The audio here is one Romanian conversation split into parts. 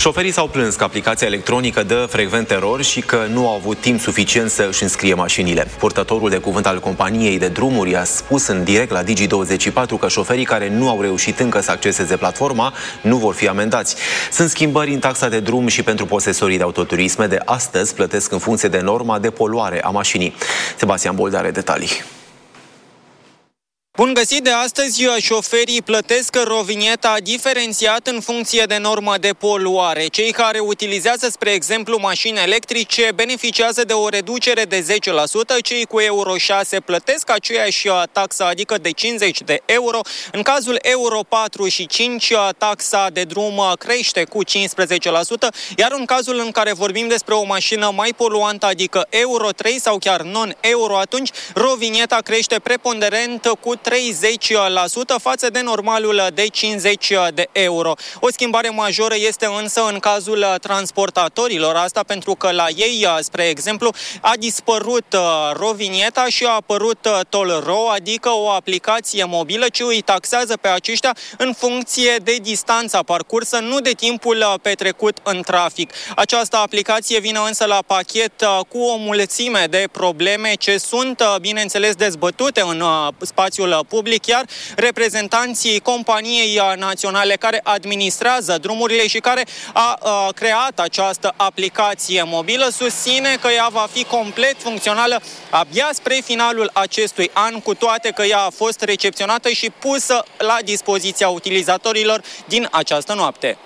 Șoferii s-au plâns că aplicația electronică dă frecvent erori și că nu au avut timp suficient să își înscrie mașinile. Purtătorul de cuvânt al companiei de drumuri a spus în direct la Digi24 că șoferii care nu au reușit încă să acceseze platforma nu vor fi amendați. Sunt schimbări în taxa de drum și pentru posesorii de autoturisme de astăzi plătesc în funcție de norma de poluare a mașinii. Sebastian Boldea are detalii. Bun găsit! De astăzi, șoferii plătesc rovinieta diferențiat în funcție de normă de poluare. Cei care utilizează, spre exemplu, mașini electrice beneficiază de o reducere de 10%, cei cu Euro 6 plătesc aceeași taxă, adică de 50 de euro. În cazul Euro 4 și 5, taxa de drum crește cu 15%, iar în cazul în care vorbim despre o mașină mai poluantă, adică Euro 3 sau chiar non-euro, atunci rovinieta crește preponderent cu 30% față de normalul de 50 de euro. O schimbare majoră este însă în cazul transportatorilor, asta pentru că la ei, spre exemplu, a dispărut rovinieta și a apărut Toll-Ro, adică o aplicație mobilă ce îi taxează pe aceștia în funcție de distanța parcursă, nu de timpul petrecut în trafic. Această aplicație vine însă la pachet cu o mulțime de probleme ce sunt, bineînțeles, dezbătute în spațiul public, iar reprezentanții companiei naționale care administrează drumurile și care a creat această aplicație mobilă susține că ea va fi complet funcțională abia spre finalul acestui an, cu toate că ea a fost recepționată și pusă la dispoziția utilizatorilor din această noapte.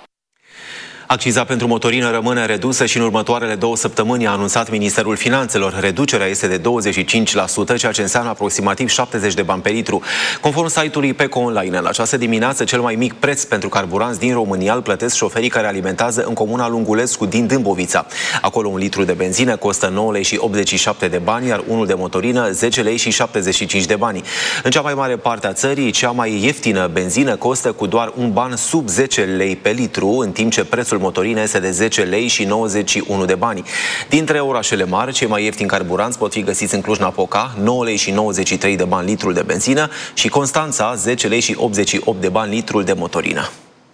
Acciza pentru motorină rămâne redusă și în următoarele 2 săptămâni, a anunțat Ministerul Finanțelor. Reducerea este de 25%, ceea ce înseamnă aproximativ 70 de bani pe litru. Conform site-ului PECO Online, în această dimineață, cel mai mic preț pentru carburanți din România îl plătesc șoferii care alimentează în comuna Lungulescu din Dâmbovița. Acolo un litru de benzină costă 9 lei și 87 de bani, iar unul de motorină 10 lei și 75 de bani. În cea mai mare parte a țării, cea mai ieftină benzină costă cu doar un ban sub 10 lei pe litru, în timp ce prețul motorină este de 10 lei și 91 de bani. Dintre orașele mari, cei mai ieftini carburanți pot fi găsiți în Cluj-Napoca, 9 lei și 93 de bani litrul de benzină, și Constanța, 10 lei și 88 de bani litrul de motorină.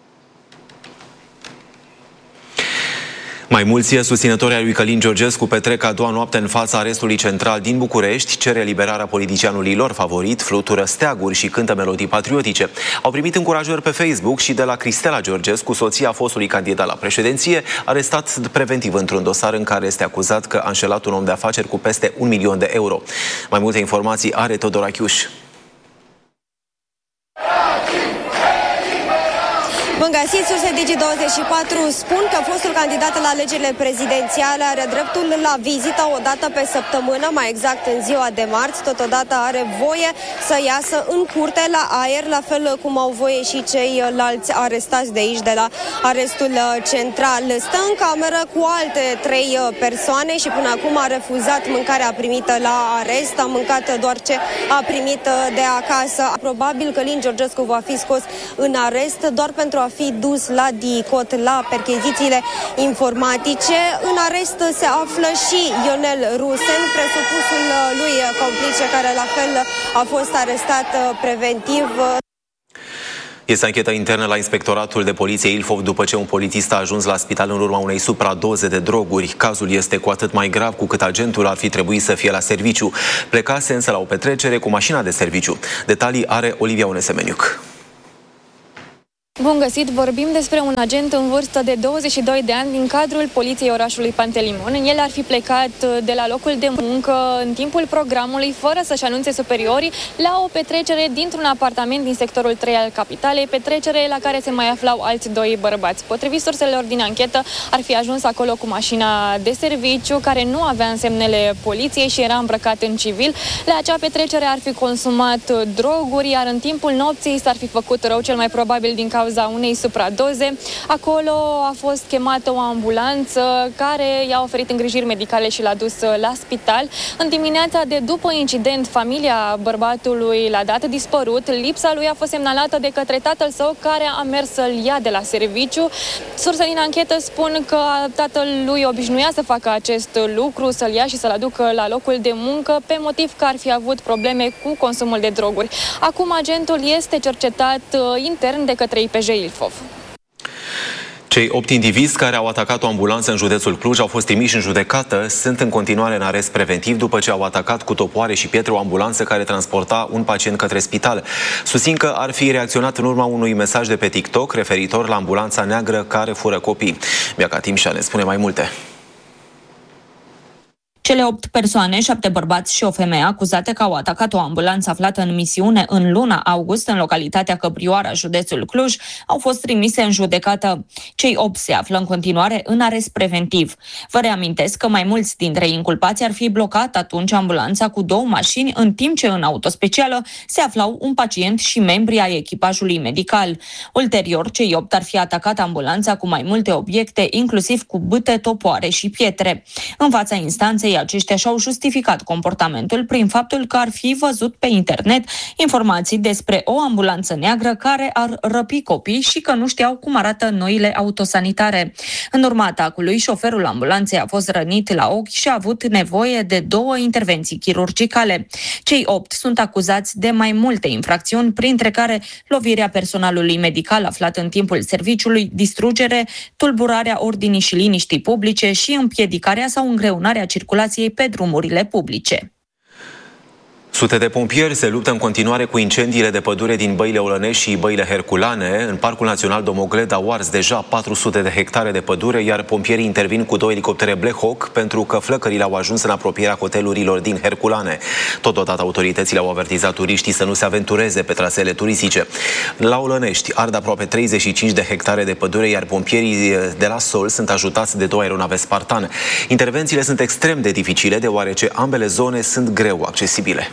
Mai mulți susținători ai lui Călin Georgescu petrec a doua noapte în fața arestului central din București, cere eliberarea politicianului lor favorit, flutură steaguri și cântă melodii patriotice. Au primit încurajări pe Facebook și de la Cristela Georgescu, soția fostului candidat la președinție, arestat preventiv într-un dosar în care este acuzat că a înșelat un om de afaceri cu peste 1 milion de euro. Mai multe informații are Todorachiuș. Bun găsit, surse Digi24 spun că fostul candidat la alegerile prezidențiale are dreptul la vizită o dată pe săptămână, mai exact în ziua de marți. Totodată are voie să iasă în curte la aer, la fel cum au voie și ceilalți arestați de aici, de la arestul central. Stă în cameră cu alte 3 persoane și până acum a refuzat mâncarea primită la arest. A mâncat doar ce a primit de acasă. Probabil că Călin Georgescu va fi scos în arest doar pentru a fi dus la DICOT, la perchezițiile informatice. În arest se află și Ionel Rusen, presupusul lui complice, care la fel a fost arestat preventiv. Este anchetă internă la Inspectoratul de Poliție Ilfov după ce un polițist a ajuns la spital în urma unei supradoze de droguri. Cazul este cu atât mai grav cu cât agentul ar fi trebuit să fie la serviciu. Plecase însă la o petrecere cu mașina de serviciu. Detalii are Olivia Onesemeniuc. Bun găsit, vorbim despre un agent în vârstă de 22 de ani din cadrul Poliției orașului Pantelimon. El ar fi plecat de la locul de muncă în timpul programului, fără să-și anunțe superiorii, la o petrecere dintr-un apartament din sectorul 3 al capitalei, petrecere la care se mai aflau alți 2 bărbați. Potrivit surselor din anchetă, ar fi ajuns acolo cu mașina de serviciu, care nu avea însemnele poliției și era îmbrăcat în civil. La acea petrecere ar fi consumat droguri, iar în timpul nopții s-ar fi făcut rău, cel mai probabil din cauza unei supradoze. Acolo a fost chemată o ambulanță care i-a oferit îngrijiri medicale și l-a dus la spital. În dimineața de după incident, familia bărbatului l-a dat dispărut. Lipsa lui a fost semnalată de către tatăl său, care a mers să-l ia de la serviciu. Surse din anchetă spun că tatăl lui obișnuia să facă acest lucru, să-l ia și să-l aducă la locul de muncă, pe motiv că ar fi avut probleme cu consumul de droguri. Acum agentul este cercetat intern de către IPJ Ilfov. Cei 8 indivizi care au atacat o ambulanță în județul Cluj au fost trimiși în judecată, sunt în continuare în arest preventiv după ce au atacat cu topoare și pietre o ambulanță care transporta un pacient către spital. Susțin că ar fi reacționat în urma unui mesaj de pe TikTok referitor la ambulanța neagră care fură copii. Biaca Timșa ne spune mai multe. Cele 8 persoane, 7 bărbați și o femeie acuzate că au atacat o ambulanță aflată în misiune în luna august în localitatea Căprioara, județul Cluj, au fost trimise în judecată. Cei 8 se află în continuare în arest preventiv. Vă reamintesc că mai mulți dintre inculpați ar fi blocat atunci ambulanța cu 2 mașini, în timp ce în autospecială se aflau un pacient și membri ai echipajului medical. Ulterior, cei 8 ar fi atacat ambulanța cu mai multe obiecte, inclusiv cu bâte, topoare și pietre. În fața instanței, aceștia și-au justificat comportamentul prin faptul că ar fi văzut pe internet informații despre o ambulanță neagră care ar răpi copii și că nu știau cum arată noile autosanitare. În urma atacului, șoferul ambulanței a fost rănit la ochi și a avut nevoie de 2 intervenții chirurgicale. Cei 8 sunt acuzați de mai multe infracțiuni, printre care lovirea personalului medical aflat în timpul serviciului, distrugere, tulburarea ordinii și liniștii publice și împiedicarea sau îngreunarea circulației pe drumurile publice. Sute de pompieri se luptă în continuare cu incendiile de pădure din Băile Olănești și Băile Herculane. În Parcul Național Domogled au ars deja 400 de hectare de pădure, iar pompierii intervin cu 2 elicoptere Black Hawk pentru că flăcările au ajuns în apropierea hotelurilor din Herculane. Totodată autoritățile au avertizat turiștii să nu se aventureze pe traseele turistice. La Olănești ard aproape 35 de hectare de pădure, iar pompierii de la Sol sunt ajutați de 2 aeronave Spartan. Intervențiile sunt extrem de dificile, deoarece ambele zone sunt greu accesibile.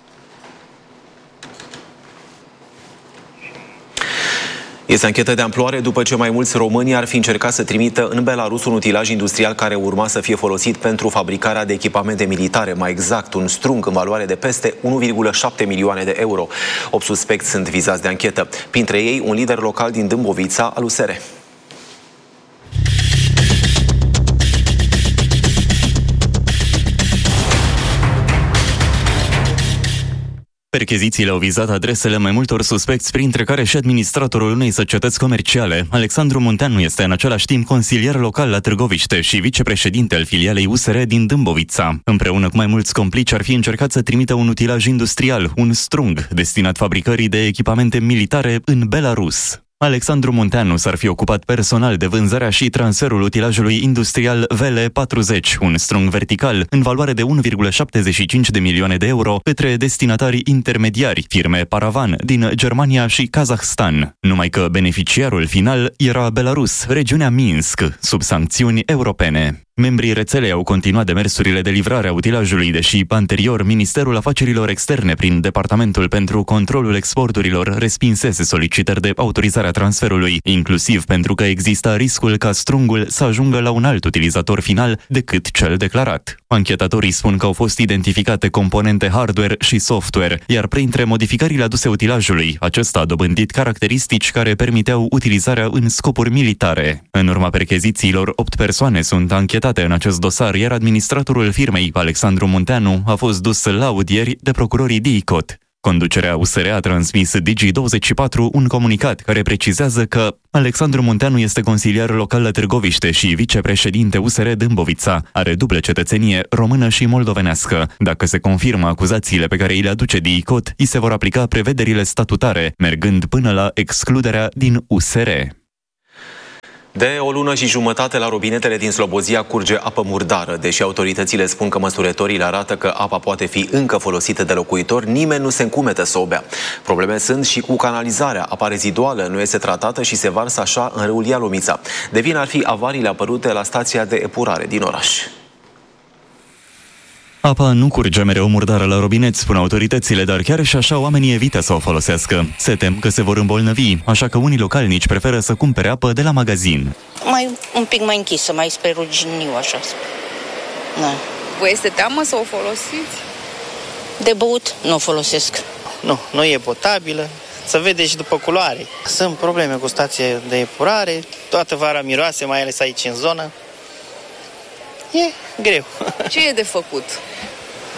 Este anchetă de amploare după ce mai mulți români ar fi încercat să trimită în Belarus un utilaj industrial care urma să fie folosit pentru fabricarea de echipamente militare, mai exact un strung în valoare de peste 1,7 milioane de euro. 8 suspecți sunt vizați de anchetă, printre ei un lider local din Dâmbovița al USR. Perchezițiile au vizat adresele mai multor suspecți, printre care și administratorul unei societăți comerciale. Alexandru Munteanu este în același timp consilier local la Târgoviște și vicepreședinte al filialei USR din Dâmbovița. Împreună cu mai mulți complici ar fi încercat să trimită un utilaj industrial, un strung, destinat fabricării de echipamente militare în Belarus. Alexandru Munteanu s-ar fi ocupat personal de vânzarea și transferul utilajului industrial VL40, un strung vertical în valoare de 1,75 de milioane de euro către destinatari intermediari, firme Paravan, din Germania și Kazahstan. Numai că beneficiarul final era Belarus, regiunea Minsk, sub sancțiuni europene. Membrii rețelei au continuat demersurile de livrare a utilajului, deși anterior Ministerul Afacerilor Externe, prin Departamentul pentru Controlul Exporturilor, respinsese solicitări de autorizare a transferului, inclusiv pentru că exista riscul ca strungul să ajungă la un alt utilizator final decât cel declarat. Anchetatorii spun că au fost identificate componente hardware și software, iar printre modificările aduse utilajului, acesta a dobândit caracteristici care permiteau utilizarea în scopuri militare. În urma perchezițiilor, 8 persoane sunt anchetate în acest dosar, iar administratorul firmei, Alexandru Munteanu, a fost dus la audieri de procurorii DICOT. Conducerea USR a transmis Digi24 un comunicat care precizează că Alexandru Munteanu este consilier local la Târgoviște și vicepreședinte USR Dâmbovița. Are dublă cetățenie, română și moldovenească. Dacă se confirmă acuzațiile pe care îi le aduce DICOT, îi se vor aplica prevederile statutare, mergând până la excluderea din USR. De o lună și jumătate la robinetele din Slobozia curge apă murdară. Deși autoritățile spun că măsurătorii le arată că apa poate fi încă folosită de locuitori, nimeni nu se încumetă să o bea. Probleme sunt și cu canalizarea. Apa reziduală nu este tratată și se varsă așa în râul Ialomița. De vină ar fi avariile apărute la stația de epurare din oraș. Apa nu curge mereu murdară la robinet, spun autoritățile, dar chiar și așa oamenii evită să o folosească. Se tem că se vor îmbolnăvi, așa că unii localnici preferă să cumpere apă de la magazin. Un pic mai închisă, mai spre ruginiu, așa. Da. Vă este teamă să o folosiți? De băut nu o folosesc. Nu e potabilă. Se vede și după culoare. Sunt probleme cu stația de epurare, toată vara miroase, mai ales aici în zonă. E greu. Ce e de făcut?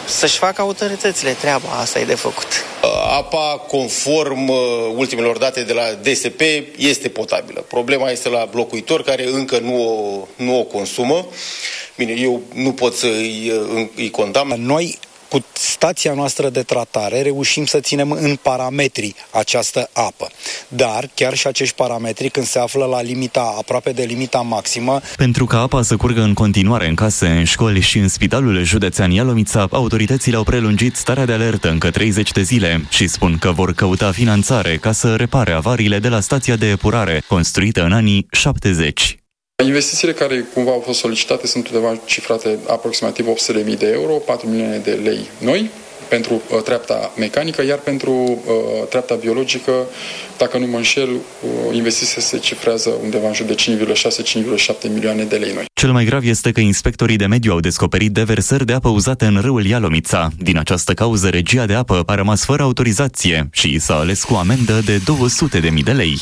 Să-și facă autoritățile treaba, asta e de făcut. Apa, conform ultimelor date de la DSP, este potabilă. Problema este la locuitori care încă nu o consumă. Bine, eu nu pot să îi condamn. Noi, cu stația noastră de tratare, reușim să ținem în parametri această apă. Dar chiar și acești parametri, când se află la limita, aproape de limita maximă... Pentru ca apa să curgă în continuare în case, în școli și în Spitalul Județean Ialomița, autoritățile au prelungit starea de alertă încă 30 de zile și spun că vor căuta finanțare ca să repare avariile de la stația de epurare, construită în anii 70. Investițiile care cumva au fost solicitate sunt undeva cifrate aproximativ 800.000 de euro, 4 milioane de lei noi pentru treapta mecanică, iar pentru treapta biologică, dacă nu mă înșel, investiția se cifrează undeva în jur de 5,6-5,7 milioane de lei noi. Cel mai grav este că inspectorii de mediu au descoperit deversări de apă uzate în râul Ialomița. Din această cauză, regia de apă a rămas fără autorizație și s-a ales cu amendă de 200.000 de lei.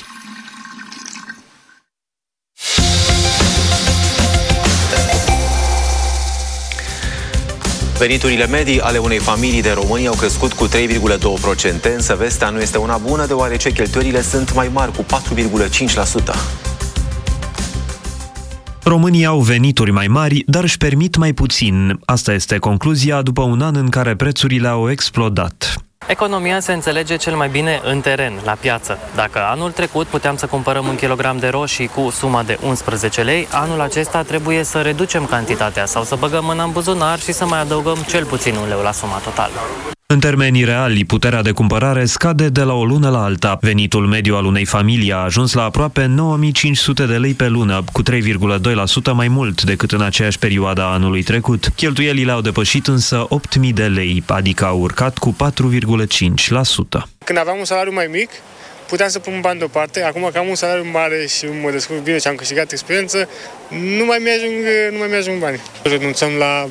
Veniturile medii ale unei familii de români au crescut cu 3,2%, însă vestea nu este una bună, deoarece cheltuielile sunt mai mari, cu 4,5%. Românii au venituri mai mari, dar își permit mai puțin. Asta este concluzia după un an în care prețurile au explodat. Economia se înțelege cel mai bine în teren, la piață. Dacă anul trecut puteam să cumpărăm 1 kilogram de roșii cu suma de 11 lei, anul acesta trebuie să reducem cantitatea sau să băgăm mâna în buzunar și să mai adăugăm cel puțin 1 leu la suma totală. În termenii reali, puterea de cumpărare scade de la o lună la alta. Venitul mediu al unei familii a ajuns la aproape 9.500 de lei pe lună, cu 3,2% mai mult decât în aceeași perioadă a anului trecut. Cheltuielile au depășit însă 8.000 de lei, adică au urcat cu 4,5%. Când aveam un salariu mai mic, puteam să pun bani deoparte. Acum că am un salariu mare și mă descurc bine și am câștigat experiență, nu mai mi-ajung bani. Renunțăm la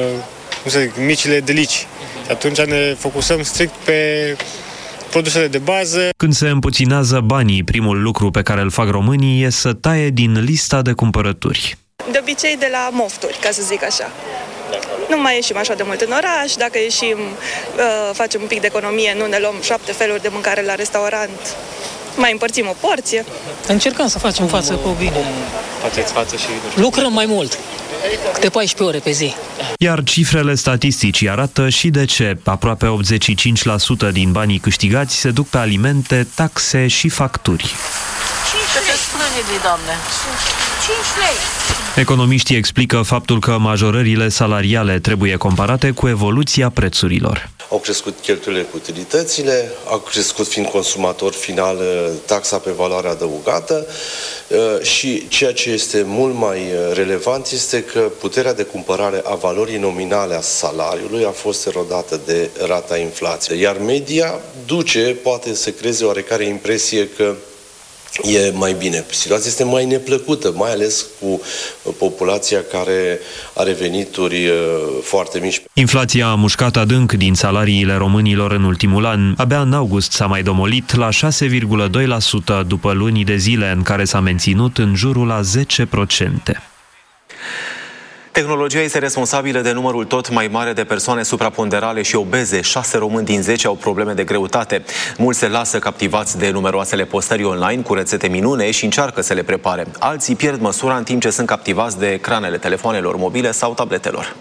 micile delici. Atunci ne focusăm strict pe produsele de bază. Când se împuținează banii, primul lucru pe care îl fac românii e să taie din lista de cumpărături. De obicei de la mofturi, ca să zic așa. Nu mai ieșim așa de mult în oraș, dacă ieșim, facem un pic de economie, nu ne luăm 7 feluri de mâncare la restaurant, mai împărțim o porție. Încercăm să facem față cu bine. Faceți față și... Lucrăm mai mult, câte 14 ore pe zi. Iar cifrele statisticii arată și de ce. Aproape 85% din banii câștigați se duc pe alimente, taxe și facturi. 5 lei, doamne. 5 lei. Economiștii explică faptul că majorările salariale trebuie comparate cu evoluția prețurilor. Au crescut cheltuielile cu utilitățile, au crescut fiind consumator final taxa pe valoare adăugată și ceea ce este mult mai relevant este că puterea de cumpărare a valorii nominale a salariului a fost erodată de rata inflației. Iar media poate să creeze oarecare impresie că e mai bine. Situația este mai neplăcută, mai ales cu populația care are venituri foarte mici. Inflația a mușcat adânc din salariile românilor în ultimul an. Abia în august s-a mai domolit la 6,2% după luni de zile în care s-a menținut în jurul la 10%. Tehnologia este responsabilă de numărul tot mai mare de persoane supraponderale și obeze. 6 români din 10 au probleme de greutate. Mulți se lasă captivați de numeroasele postări online cu rețete minune și încearcă să le prepare. Alții pierd măsura în timp ce sunt captivați de ecranele telefonelor mobile sau tabletelor.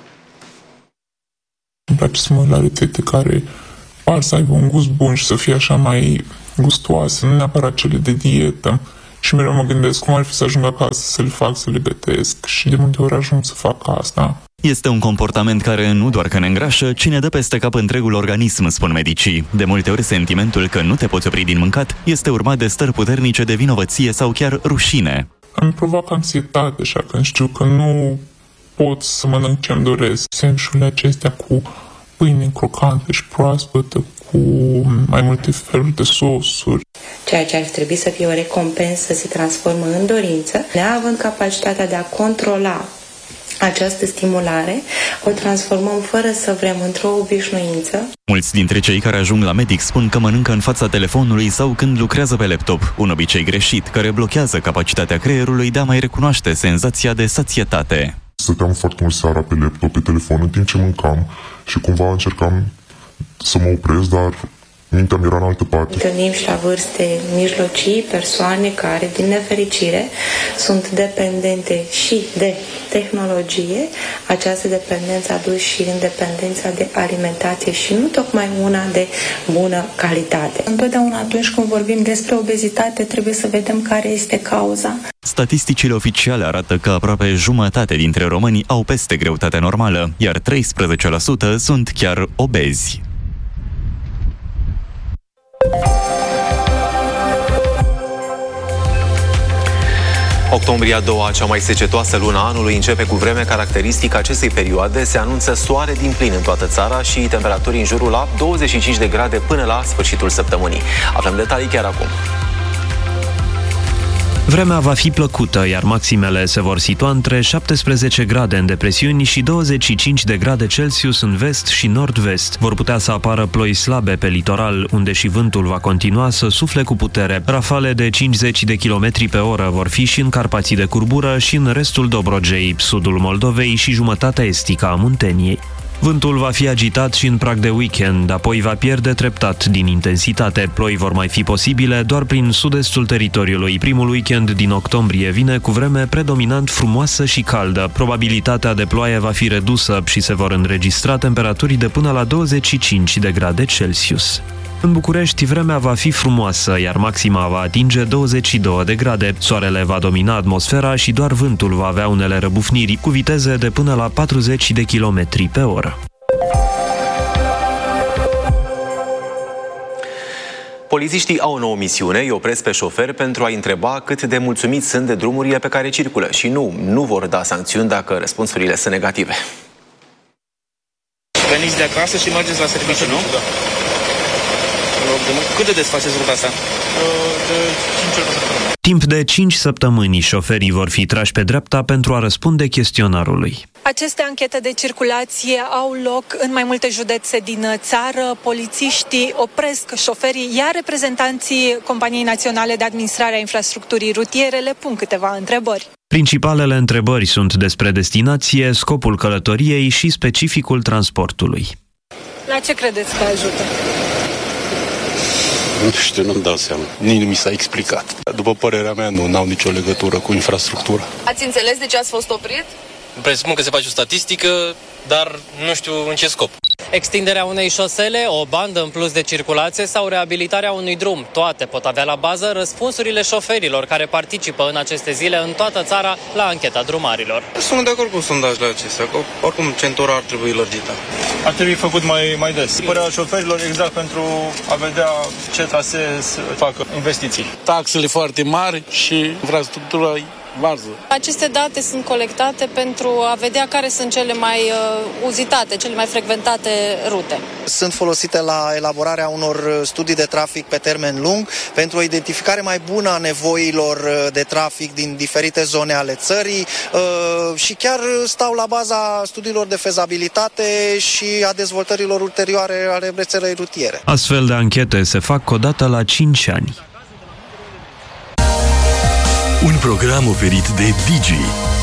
Îmi place să mă uit la rețete care par să aibă un gust bun și să fie așa mai gustoase, nu neapărat cele de dietă. Și mereu mă gândesc cum ar fi să ajung acasă, să le fac, să le gătesc și de multe ori ajung să fac asta. Este un comportament care nu doar că ne îngrașă, ci ne dă peste cap întregul organism, spun medicii. De multe ori sentimentul că nu te poți opri din mâncat este urmat de stări puternice de vinovăție sau chiar rușine. Îmi provoacă anxietate așa când știu că nu pot să mănânc ce-mi doresc. Sandwich-urile acestea cu pâine crocantă și proaspătă, cu mai multe feluri de sosuri. Ceea ce ar trebui să fie o recompensă se transformă în dorință. Neavând capacitatea de a controla această stimulare, o transformăm fără să vrem într-o obișnuință. Mulți dintre cei care ajung la medic spun că mănâncă în fața telefonului sau când lucrează pe laptop, un obicei greșit care blochează capacitatea creierului de a mai recunoaște senzația de sațietate. Stăteam foarte mult seara pe laptop, pe telefon, în timp ce mâncam și cumva încercam să mă opresc, dar mintea mi era în altă parte. Întâlnim și la vârste mijlocii persoane care, din nefericire, sunt dependente și de tehnologie. Această dependență a dus și în dependența de alimentație și nu tocmai una de bună calitate. Întotdeauna atunci când vorbim despre obezitate, trebuie să vedem care este cauza. Statisticile oficiale arată că aproape jumătate dintre români au peste greutatea normală, iar 13% sunt chiar obezi. Octombrie a doua, cea mai secetoasă lună anului, începe cu vreme caracteristică acestei perioade. Se anunță soare din plin în toată țara și temperaturi în jurul la 25 de grade până la sfârșitul săptămânii. Avem detalii chiar acum. Vremea va fi plăcută, iar maximele se vor situa între 17 grade în depresiuni și 25 de grade Celsius în vest și nord-vest. Vor putea să apară ploi slabe pe litoral, unde și vântul va continua să sufle cu putere. Rafale de 50 de km pe oră vor fi și în Carpații de Curbură și în restul Dobrogei, sudul Moldovei și jumătatea estică a Munteniei. Vântul va fi agitat și în prag de weekend, apoi va pierde treptat din intensitate. Ploi vor mai fi posibile doar prin sud-estul teritoriului. Primul weekend din octombrie vine cu vreme predominant frumoasă și caldă. Probabilitatea de ploaie va fi redusă și se vor înregistra temperaturi de până la 25 de grade Celsius. În București, vremea va fi frumoasă, iar maxima va atinge 22 de grade. Soarele va domina atmosfera și doar vântul va avea unele răbufniri, cu viteze de până la 40 de km pe oră. Polițiștii au o nouă misiune, îi opresc pe șoferi pentru a întreba cât de mulțumiți sunt de drumurile pe care circulă și nu vor da sancțiuni dacă răspunsurile sunt negative. Veniți de acasă și mergeți la serviciu, nu? Da. Cât de des faceți ruta asta? De 5 ori pe săptămână. Timp de 5 săptămâni, șoferii vor fi trași pe dreapta pentru a răspunde chestionarului. Aceste anchete de circulație au loc în mai multe județe din țară. Polițiștii opresc șoferii, iar reprezentanții Companiei Naționale de Administrare a Infrastructurii Rutiere le pun câteva întrebări. Principalele întrebări sunt despre destinație, scopul călătoriei și specificul transportului. La ce credeți că ajută? Nu știu, nu-mi dau seama. Nici nu mi s-a explicat. După părerea mea, nu au nicio legătură cu infrastructura. Ați înțeles de ce ați fost oprit? Presupun că se face o statistică, dar nu știu în ce scop. Extinderea unei șosele, o bandă în plus de circulație sau reabilitarea unui drum. Toate pot avea la bază răspunsurile șoferilor care participă în aceste zile în toată țara la ancheta drumarilor. Sunt de acord cu sondajele acestea, că oricum centura ar trebui lărgită. Ar trebui făcut mai des. Părerea șoferilor exact pentru a vedea ce trasee să facă investiții. Taxele foarte mari și infrastructura varză. Aceste date sunt colectate pentru a vedea care sunt cele mai uzitate, cele mai frecventate rute. Sunt folosite la elaborarea unor studii de trafic pe termen lung pentru o identificare mai bună a nevoilor de trafic din diferite zone ale țării și chiar stau la baza studiilor de fezabilitate și a dezvoltărilor ulterioare ale rețelei rutiere. Astfel de anchete se fac odată la 5 ani. Un program oferit de Digi,